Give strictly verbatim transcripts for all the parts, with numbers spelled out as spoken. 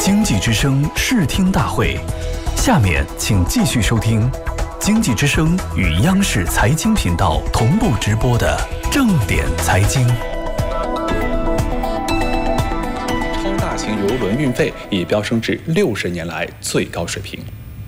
经济之声视听大会，下面请继续收听经济之声与央视财经频道同步直播的正点财经。 超大型邮轮运费已飙升至六十年来最高水平。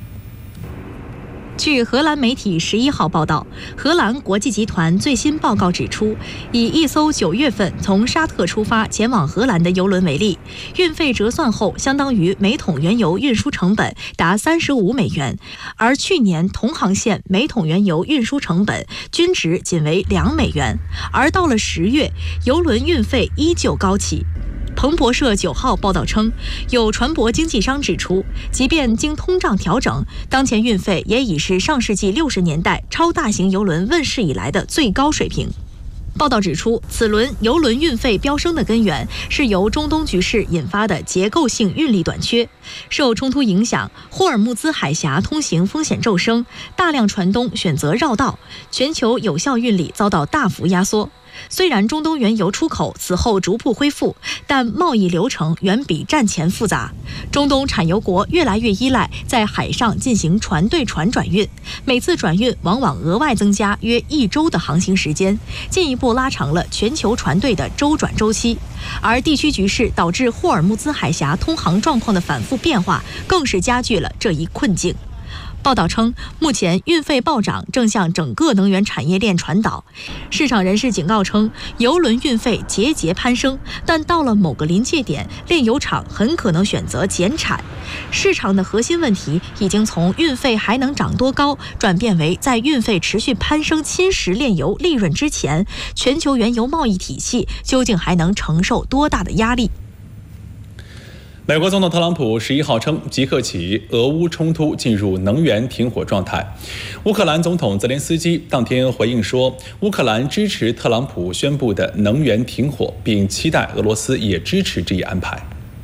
据荷兰媒体十一号报道，荷兰国际集团最新报告指出，以一艘九月份从沙特出发前往荷兰的邮轮为例，运费折算后相当于每桶原油运输成本达三十五美元，而去年同航线每桶原油运输成本均值仅为两美元，而到了十月，邮轮运费依旧高企。彭博社九号报道称，有船舶经纪商指出，即便经通胀调整，当前运费也已是上世纪六十年代超大型邮轮问世以来的最高水平。报道指出，此轮邮轮运费飙升的根源是由中东局势引发的结构性运力短缺。受冲突影响，霍尔木兹海峡通行风险骤升，大量船东选择绕道，全球有效运力遭到大幅压缩。虽然中东原油出口此后逐步恢复，但贸易流程远比战前复杂。中东产油国越来越依赖在海上进行船对船转运，每次转运往往额外增加约一周的航行时间，进一步拉长了全球船队的周转周期。而地区局势导致霍尔木兹海峡通航状况的反复变化，更是加剧了这一困境。报道称，目前运费暴涨正向整个能源产业链传导。市场人士警告称，邮轮运费节节攀升，但到了某个临界点，炼油厂很可能选择减产。市场的核心问题已经从运费还能涨多高，转变为在运费持续攀升侵蚀炼油利润之前，全球原油贸易体系究竟还能承受多大的压力？ 美国总统特朗普十一号称，即刻起，俄乌冲突进入能源停火状态。乌克兰总统泽连斯基当天回应说，乌克兰支持特朗普宣布的能源停火，并期待俄罗斯也支持这一安排。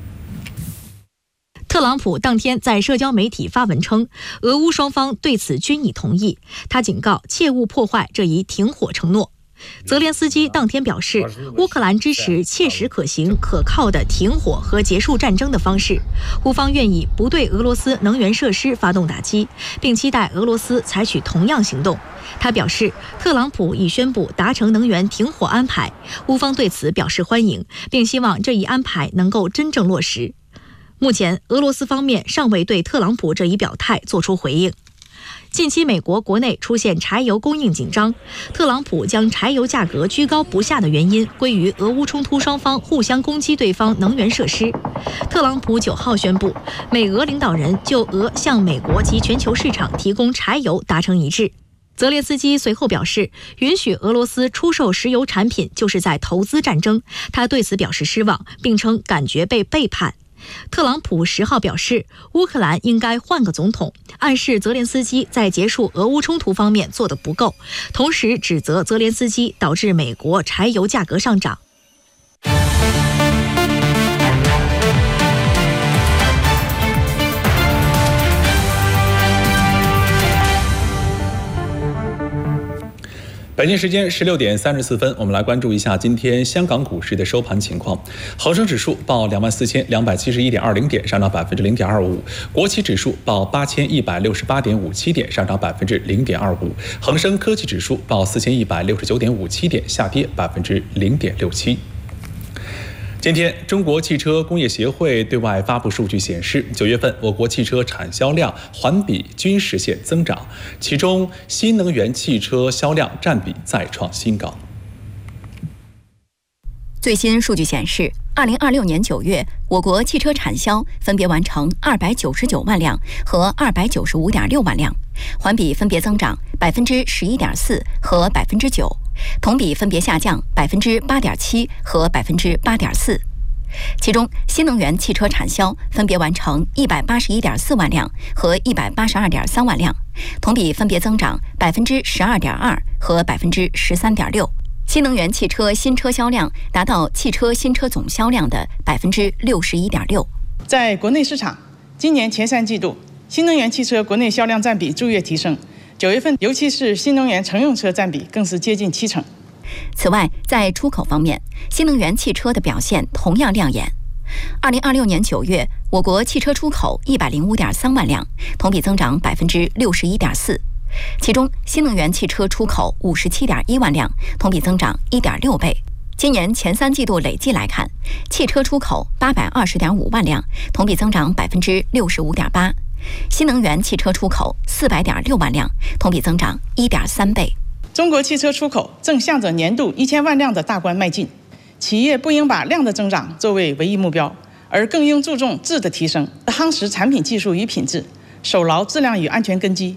特朗普当天在社交媒体发文称，俄乌双方对此均已同意，他警告切勿破坏这一停火承诺。泽连斯基当天表示，乌克兰支持切实可行、可靠的停火和结束战争的方式，乌方愿意不对俄罗斯能源设施发动打击，并期待俄罗斯采取同样行动。他表示，特朗普已宣布达成能源停火安排，乌方对此表示欢迎，并希望这一安排能够真正落实。目前，俄罗斯方面尚未对特朗普这一表态作出回应。近期美国国内出现柴油供应紧张，特朗普将柴油价格居高不下的原因归于俄乌冲突双方互相攻击对方能源设施。特朗普九号宣布，美俄领导人就俄向美国及全球市场提供柴油达成一致。泽连斯基随后表示，允许俄罗斯出售石油产品就是在投资战争，他对此表示失望，并称感觉被背叛。特朗普十号表示，乌克兰应该换个总统，暗示泽连斯基在结束俄乌冲突方面做得不够，同时指责泽连斯基导致美国柴油价格上涨。 北京时间十六点三十四分，我们来关注一下今天香港股市的收盘情况。恒生指数报两万四千两百七十一点二零点，上涨百分之零点二五；国企指数报八千一百六十八点五七点，上涨百分之零点二五；恒生科技指数报四千一百六十九点五七点，下跌百分之零点六七。今天，中国汽车工业协会对外发布数据显示，九月份我国汽车产销量环比均实现增长，其中新能源汽车销量占比再创新高。 最新数据显示，二零二六年九月，我国汽车产销分别完成二百九十九万辆和二百九十五点六万辆，环比分别增长百分之十一点四和百分之九，同比分别下降百分之八点七和百分之八点四。其中，新能源汽车产销分别完成一百八十一点四万辆和一百八十二点三万辆，同比分别增长百分之十二点二和百分之十三点六。新能源汽车新车销量达到汽车新车总销量的百分之六十一点六。 在国内市场，今年前三季度，新能源汽车国内销量占比逐月提升，九月份尤其是新能源乘用车占比更是接近七成。 此外，在出口方面，新能源汽车的表现同样亮眼。二零二六年九月， 我国汽车出口一百零五点三万辆，同比增长百分之六十一点四。其中，新能源汽车出口五十七点一万辆，同比增长一点六倍。今年前三季度累计来看，汽车出口八百二十点五万辆，同比增长百分之六十五点八；新能源汽车出口四百点六万辆，同比增长一点三倍。 中国汽车出口正向着年度一千万辆的大关迈进，企业不应把量的增长作为唯一目标，而更应注重质的提升，夯实产品技术与品质，守牢质量与安全根基，